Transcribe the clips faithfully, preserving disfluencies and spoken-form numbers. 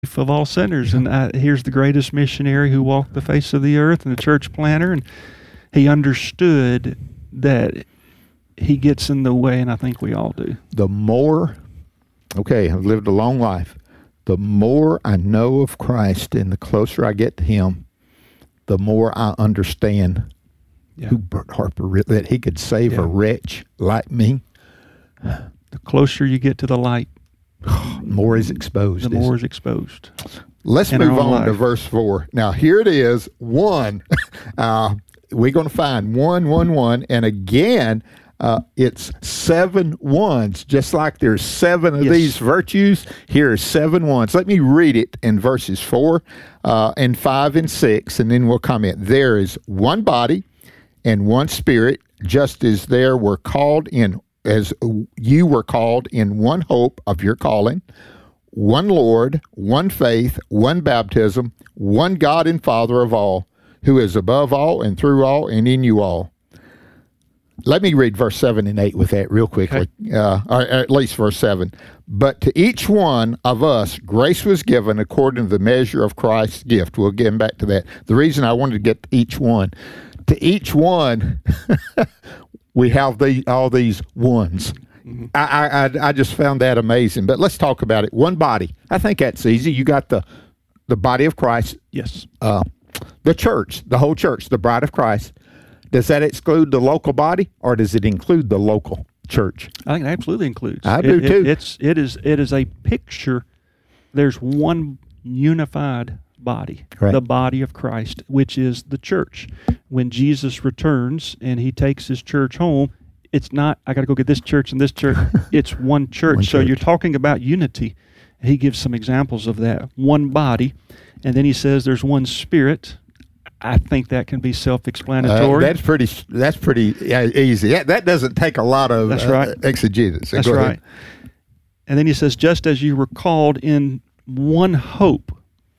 of all sinners. And I, here's the greatest missionary who walked the face of the earth and the church planter, and he understood that he gets in the way, and I think we all do. The more, okay, I've lived a long life. The more I know of Christ and the closer I get to him, the more I understand yeah. who Bert Harper really, that he could save yeah. a wretch like me. The closer you get to the light, more is exposed. The more is exposed. Let's move on life. to verse four. Now, here it is, one. uh, we're going to find one, one, one, and again, uh, it's seven ones. Just like there's seven of yes. these virtues, here are seven ones. Let me read it in verses four uh, and five and six, and then we'll comment. There is one body and one spirit, just as there were called in as you were called in one hope of your calling, one Lord, one faith, one baptism, one God and Father of all, who is above all and through all and in you all. Let me read verse seven and eight with that real quickly, okay. uh, or at least verse seven. But to each one of us, grace was given according to the measure of Christ's gift. We'll get back to that. The reason I wanted to get to each one, to each one, we have the, all these ones. Mm-hmm. I, I I just found that amazing. But let's talk about it. One body. I think that's easy. You got the the body of Christ. Yes. Uh, the church, the whole church, the bride of Christ. Does that exclude the local body, or does it include the local church? I think it absolutely includes. I it, do too. It, it's it is it is a picture. There's one unified body, right. The body of Christ, which is the church. When Jesus returns and he takes his church home, it's not, I got to go get this church and this church. It's one church. one so church. You're talking about unity. He gives some examples of that. One body, and then he says there's one spirit. I think that can be self-explanatory. Uh, that's pretty. That's pretty uh, easy. That, that doesn't take a lot of that's right. uh, exegesis. That's go right. ahead. And then he says, just as you were called in one hope.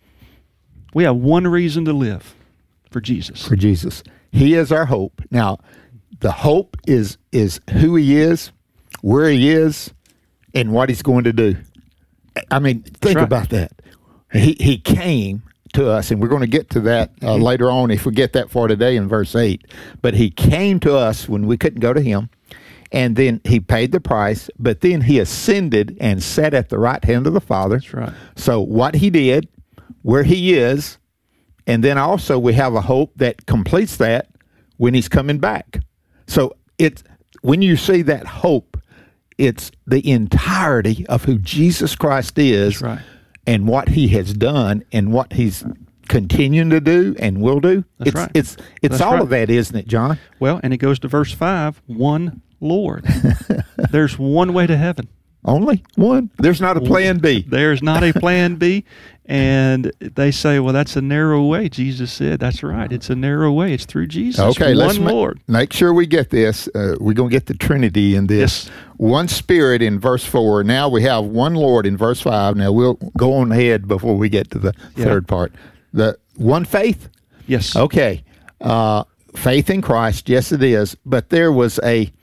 We have one reason to live, for Jesus. For Jesus. He is our hope. Now, the hope is is who he is, where he is, and what he's going to do. I mean, think right. about that. He he came to us, and we're going to get to that uh, mm-hmm. later on if we get that far today in verse eight. But he came to us when we couldn't go to him, and then he paid the price, but then he ascended and sat at the right hand of the Father. That's right. So what he did, where he is, and then also we have a hope that completes that when he's coming back. So it's when you see that hope, it's the entirety of who Jesus Christ is. That's right. And what he has done and what he's continuing to do and will do. That's it's right. it's it's That's all right. of that, isn't it, John? Well, and it goes to verse five, one Lord. There's one way to heaven. Only one. There's not a plan B. There's not a plan B. And they say, well, that's a narrow way. Jesus said, that's right. It's a narrow way. It's through Jesus. Okay, one let's Lord. Ma- make sure we get this. Uh, we're going to get the Trinity in this. Yes. One Spirit in verse four. Now we have one Lord in verse five. Now we'll go on ahead before we get to the yeah. third part. The one faith? Yes. Okay. Uh, faith in Christ, yes it is. But there was a,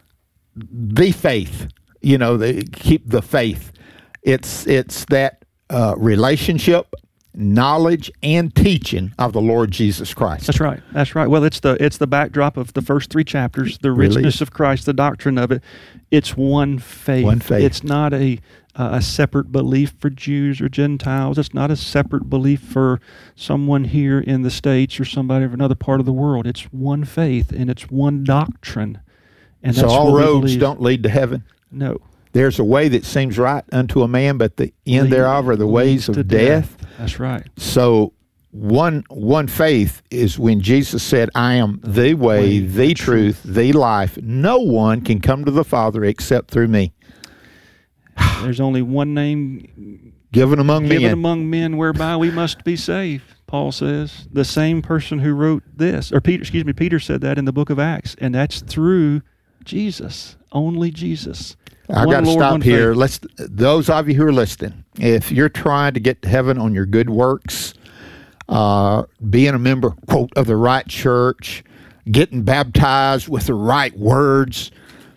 the faith. You know, they keep the faith. It's it's that uh, relationship, knowledge, and teaching of the Lord Jesus Christ. That's right. That's right. Well, it's the it's the backdrop of the first three chapters, the Really richness is. of Christ, the doctrine of it. It's one faith. One faith. It's not a uh, a separate belief for Jews or Gentiles. It's not a separate belief for someone here in the States or somebody from another part of the world. It's one faith and it's one doctrine. And so that's all what we roads believe. don't lead to heaven? No. There's a way that seems right unto a man, but the end Lead, thereof are the ways of to death. death. That's right. So one one faith is when Jesus said, I am the way, the truth, the life. No one can come to the Father except through me. There's only one name Given among given men. among men whereby we must be saved, Paul says. The same person who wrote this, or Peter, excuse me, Peter said that in the book of Acts, and that's through Jesus, only Jesus. I One got to Lord, stop one here. faith. Let's those of you who are listening, if you're trying to get to heaven on your good works, uh, being a member, quote, of the right church, getting baptized with the right words,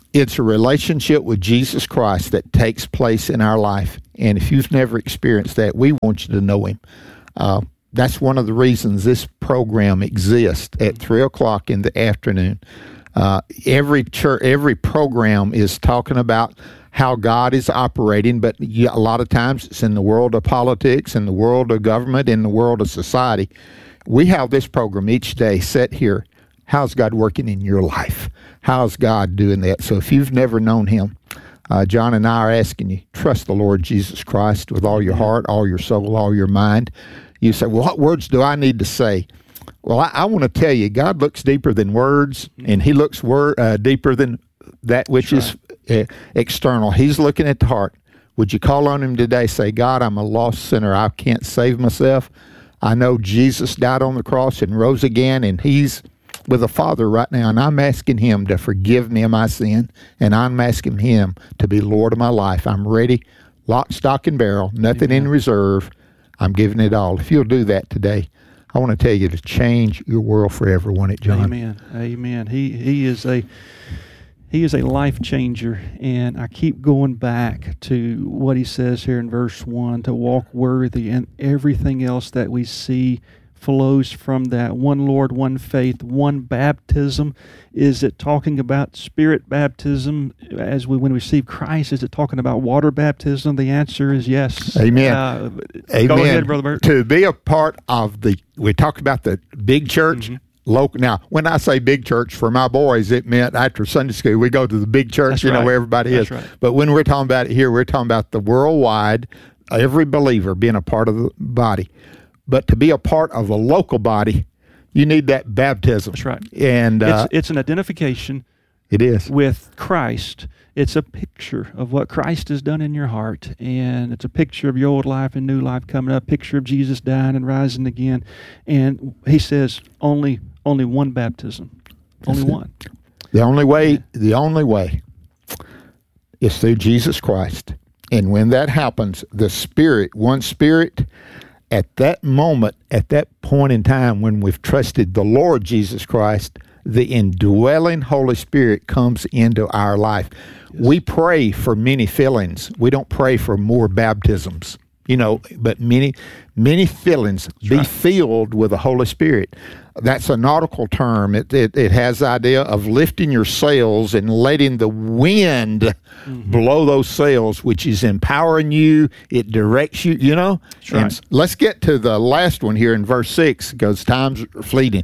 It's a relationship with Jesus Christ that takes place in our life. And if you've never experienced that, we want you to know him. Uh, that's one of the reasons this program exists at three o'clock in the afternoon. Uh, every church, every program is talking about how God is operating, but a lot of times it's in the world of politics, in the world of government, in the world of society. We have this program each day set here. How's God working in your life? How's God doing that? So if you've never known him, uh, John and I are asking you, trust the Lord Jesus Christ with all your heart, all your soul, all your mind. You say, well, what words do I need to say? Well, I, I want to tell you, God looks deeper than words, and he looks word, uh, deeper than that which That's is right. uh, external. He's looking at the heart. Would you call on him today? Say, God, I'm a lost sinner. I can't save myself. I know Jesus died on the cross and rose again, and he's with the Father right now, and I'm asking him to forgive me of my sin, and I'm asking him to be Lord of my life. I'm ready, lock, stock, and barrel, nothing Amen. In reserve. I'm giving it all. If you'll do that today, I want to tell you to change your world forever, won't it, John? Amen. Amen. He he is a he is a life changer, and I keep going back to what he says here in verse one, to walk worthy, and everything else that we see flows from that. One Lord, one faith, one baptism. Is it talking about spirit baptism as we when we receive Christ? Is it talking about water baptism? The answer is yes. Amen. Uh, Amen. Go ahead, Brother Bert. To be a part of the, we talk about the big church. Mm-hmm. Local. Now, when I say big church, for my boys, it meant after Sunday school, we go to the big church, That's you right. know, where everybody That's is. Right. But when we're talking about it here, we're talking about the worldwide, every believer being a part of the body. But to be a part of a local body, you need that baptism. That's right. And uh, it's, it's an identification. It is. With Christ. It's a picture of what Christ has done in your heart. And it's a picture of your old life and new life coming up, picture of Jesus dying and rising again. And he says only only one baptism. Only one. The only way, the only way is through Jesus Christ. And when that happens, the Spirit, one Spirit, at that moment, at that point in time when we've trusted the Lord Jesus Christ, the indwelling Holy Spirit comes into our life. Yes. We pray for many fillings. We don't pray for more baptisms, you know, but many, many fillings. That's be right. Filled with the Holy Spirit. That's a nautical term. It, it it has the idea of lifting your sails and letting the wind mm-hmm. blow those sails, which is empowering you. It directs you, you know. That's right. And let's get to the last one here in verse six, because time's fleeting.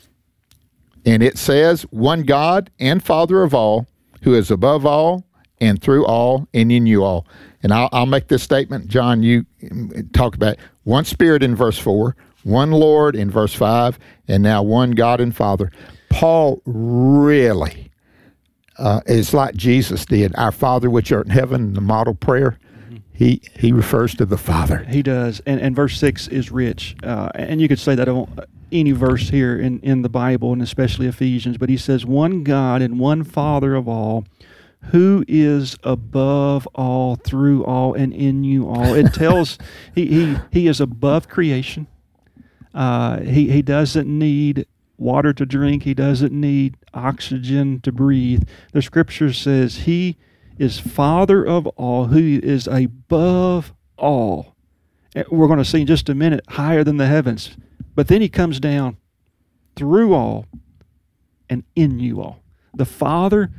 And it says, one God and Father of all, who is above all and through all and in you all. And I'll, I'll make this statement. John, you talk about it. One Spirit in verse four, one Lord in verse five, and now one God and Father. Paul really, uh, it's like Jesus did. Our Father which art in heaven, the model prayer, mm-hmm. he he refers to the Father. He does. And, and verse six is rich. Uh, and you could say that on any verse here in, in the Bible, and especially Ephesians, but he says, one God and one Father of all, who is above all, through all, and in you all. It tells he, he, he is above creation. Uh, he, he doesn't need water to drink. He doesn't need oxygen to breathe. The Scripture says he is Father of all, who is above all. We're going to see in just a minute, higher than the heavens. But then he comes down through all and in you all. The Father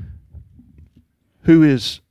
who is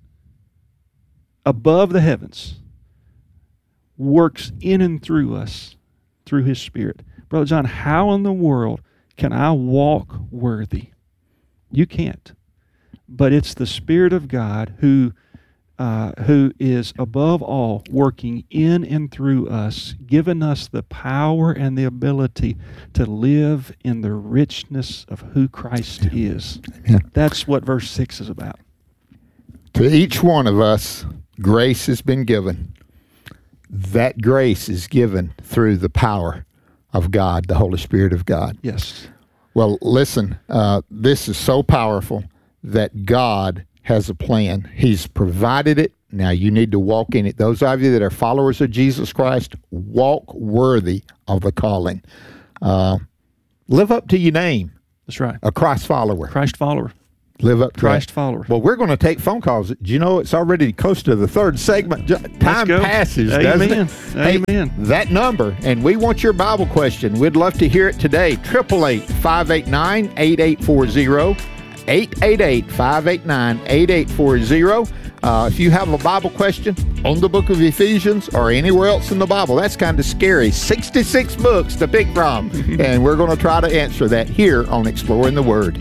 above the heavens works in and through us through his Spirit. Brother John, how in the world can I walk worthy? You can't. But it's the Spirit of God who uh, who is above all working in and through us, giving us the power and the ability to live in the richness of who Christ is. Yeah. That's what verse six is about. To each one of us, grace has been given. That grace is given through the power of God, the Holy Spirit of God. Yes. Well, listen, uh, this is so powerful that God has a plan. He's provided it. Now you need to walk in it. Those of you that are followers of Jesus Christ, walk worthy of the calling. Uh, live up to your name. That's right. A Christ follower. Christ follower. Live up to Christ that. follower. Well, we're going to take phone calls. Do you know it's already close to the third segment? Time passes, Amen. doesn't it? Amen. Hey, that number, and we want your Bible question. We'd love to hear it today. eight eight eight, five eight nine, eight eight four zero. eight eight eight, five eight nine, eight eight four zero. Uh, if you have a Bible question on the book of Ephesians or anywhere else in the Bible, that's kind of scary. sixty-six books to pick from. And we're going to try to answer that here on Exploring the Word.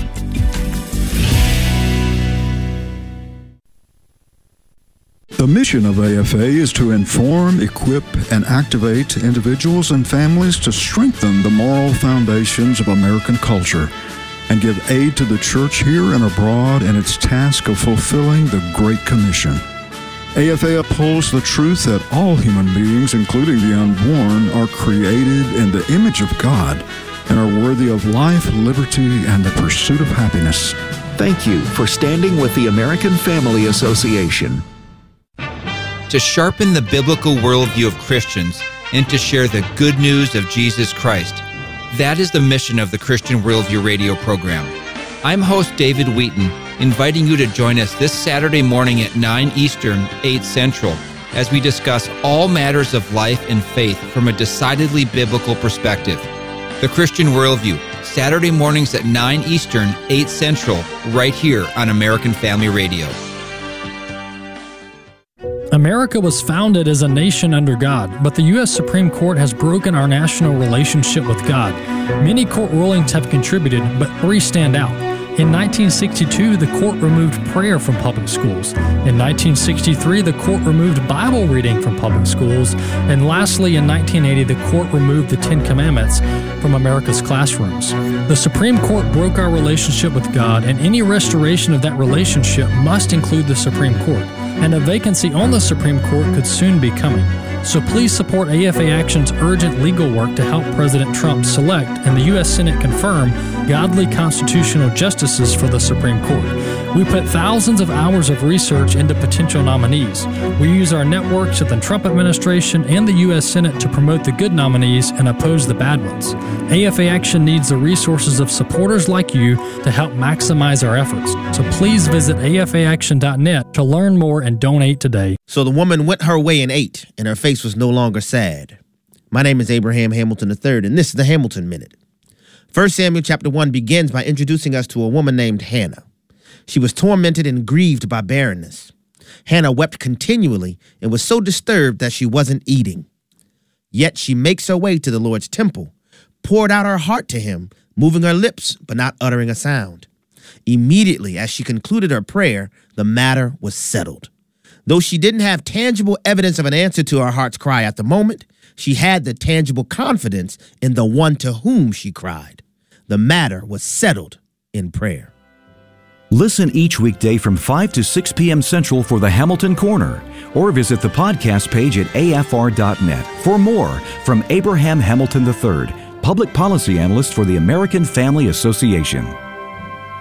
The mission of A F A is to inform, equip, and activate individuals and families to strengthen the moral foundations of American culture and give aid to the church here and abroad in its task of fulfilling the Great Commission. A F A upholds the truth that all human beings, including the unborn, are created in the image of God and are worthy of life, liberty, and the pursuit of happiness. Thank you for standing with the American Family Association. To sharpen the biblical worldview of Christians and to share the good news of Jesus Christ. That is the mission of the Christian Worldview radio program. I'm host David Wheaton, inviting you to join us this Saturday morning at nine Eastern, eight Central, as we discuss all matters of life and faith from a decidedly biblical perspective. The Christian Worldview, Saturday mornings at nine Eastern, eight Central, right here on American Family Radio. America was founded as a nation under God, but the U S Supreme Court has broken our national relationship with God. Many court rulings have contributed, but three stand out. In nineteen sixty-two, the court removed prayer from public schools. In nineteen sixty-three, the court removed Bible reading from public schools. And lastly, in nineteen eighty, the court removed the Ten Commandments from America's classrooms. The Supreme Court broke our relationship with God, and any restoration of that relationship must include the Supreme Court. And a vacancy on the Supreme Court could soon be coming. So please support A F A Action's urgent legal work to help President Trump select and the U S Senate confirm godly constitutional justices for the Supreme Court. We put thousands of hours of research into potential nominees. We use our networks with the Trump administration and the U S Senate to promote the good nominees and oppose the bad ones. A F A Action needs the resources of supporters like you to help maximize our efforts. So please visit A F A action dot net to learn more and donate today. So the woman went her way and ate, and her face was no longer sad. My name is Abraham Hamilton the third, and this is the Hamilton Minute. First Samuel chapter one begins by introducing us to a woman named Hannah. She was tormented and grieved by barrenness. Hannah wept continually and was so disturbed that she wasn't eating. Yet she makes her way to the Lord's temple, poured out her heart to him, moving her lips but not uttering a sound. Immediately as she concluded her prayer, the matter was settled. Though she didn't have tangible evidence of an answer to her heart's cry at the moment, she had the tangible confidence in the one to whom she cried. The matter was settled in prayer. Listen each weekday from five to six p.m. Central for the Hamilton Corner, or visit the podcast page at A F R dot net for more from Abraham Hamilton the third, Public Policy Analyst for the American Family Association.